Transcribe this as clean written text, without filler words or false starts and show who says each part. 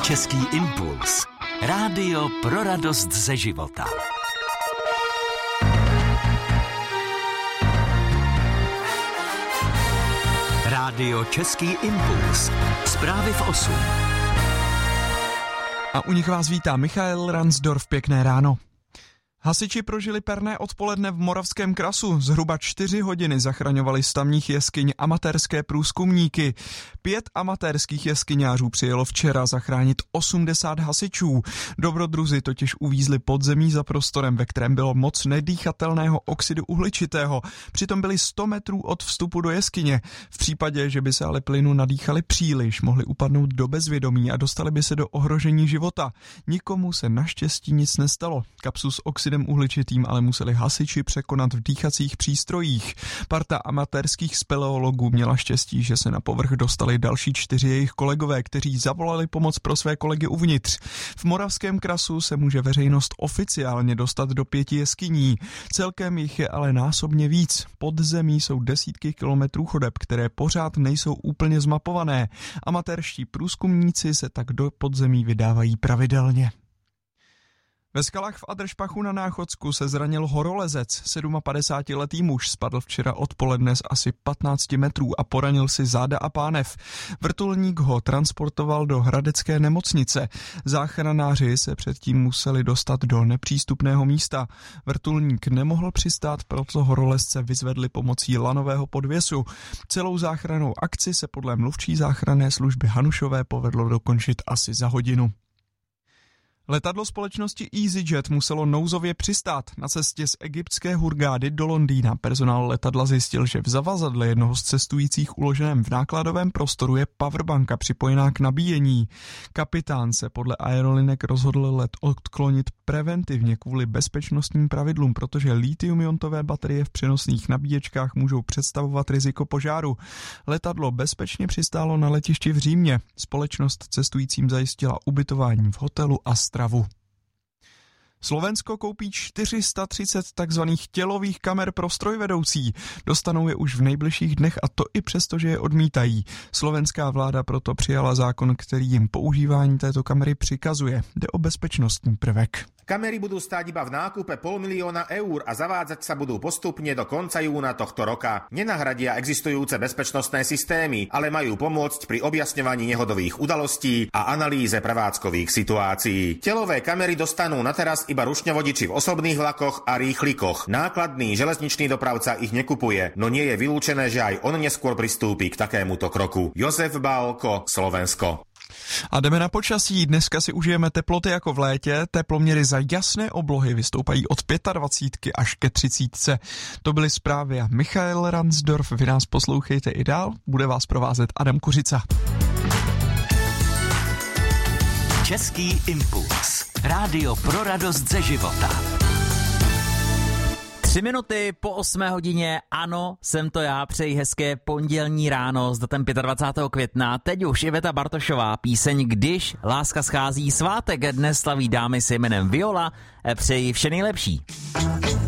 Speaker 1: Český impuls. Rádio pro radost ze života. Rádio Český impuls. Zprávy v 8.
Speaker 2: A u nich vás vítá Michael Ransdorf, pěkné ráno. Hasiči prožili perné odpoledne v Moravském Krasu. Zhruba 4 hodiny zachraňovali z tamních jeskyň amatérské průzkumníky. 5 amatérských jeskyňářů přijelo včera zachránit 80 hasičů. Dobrodruzi totiž uvízli pod zemí za prostorem, ve kterém bylo moc nedýchatelného oxidu uhličitého. Přitom byli 100 metrů od vstupu do jeskyně. V případě, že by se ale plynu nadýchali příliš, mohli upadnout do bezvědomí a dostali by se do ohrožení života. Nikomu se naštěstí nic nestalo. Kapsu s oxidem uhličitým ale museli hasiči překonat v dýchacích přístrojích. Parta amatérských speleologů měla štěstí, že se na povrch dostali další 4 jejich kolegové, kteří zavolali pomoc pro své kolegy uvnitř. V Moravském Krasu se může veřejnost oficiálně dostat do 5 jeskyní. Celkem jich je ale násobně víc. Pod zemí jsou desítky kilometrů chodeb, které pořád nejsou úplně zmapované. Amatérští průzkumníci se tak do podzemí vydávají pravidelně. Ve skalách v Adršpachu na Náchodsku se zranil horolezec. 57letý muž spadl včera odpoledne z asi 15 metrů a poranil si záda a pánev. Vrtulník ho transportoval do hradecké nemocnice. Záchranáři se předtím museli dostat do nepřístupného místa. Vrtulník nemohl přistát, proto horolezce vyzvedli pomocí lanového podvěsu. Celou záchrannou akci se podle mluvčí záchranné služby Hanušové povedlo dokončit asi za hodinu. Letadlo společnosti EasyJet muselo nouzově přistát. Na cestě z egyptské Hurgády do Londýna personál letadla zjistil, že v zavazadle jednoho z cestujících uloženém v nákladovém prostoru je powerbanka připojená k nabíjení. Kapitán se podle aerolinek rozhodl let odklonit preventivně kvůli bezpečnostním pravidlům, protože lithium-iontové baterie v přenosných nabíječkách můžou představovat riziko požáru. Letadlo bezpečně přistálo na letišti v Římě. Společnost cestujícím zajistila ubytování v hotelu a stravu. Slovensko koupí 430 takzvaných tělových kamer pro strojvedoucí. Dostanou je už v nejbližších dnech a to i přesto, že je odmítají. Slovenská vláda proto přijala zákon, který jim používání této kamery přikazuje. Jde o bezpečnostní prvek.
Speaker 3: Kamery budú stáť iba v nákupe 500 000 eur a zavádzať sa budú postupne do konca júna tohto roka. Nenahradia existujúce bezpečnostné systémy, ale majú pomôcť pri objasňovaní nehodových udalostí a analýze prevádzkových situácií. Telové kamery dostanú na teraz iba rušňovodiči v osobných vlakoch a rýchlikoch. Nákladný železničný dopravca ich nekupuje, no nie je vylúčené, že aj on neskôr pristúpi k takémuto kroku. Jozef Bálko, Slovensko.
Speaker 2: A jdeme na počasí. Dneska si užijeme teploty jako v létě. Teploměry za jasné oblohy vystoupají od 25 až ke 30. To byly zprávy a Michael Ransdorf. Vy nás poslouchejte i dál. Bude vás provázet Adam Kuřica.
Speaker 1: Český impuls. Rádio pro radost ze života.
Speaker 4: 3 minuty po 8 hodině, ano, jsem to já, přeji hezké pondělní ráno s datem 25. května. Teď už Iveta Bartošová, píseň Když láska schází, svátek dnes slaví dámy se jménem Viola, přeji vše nejlepší.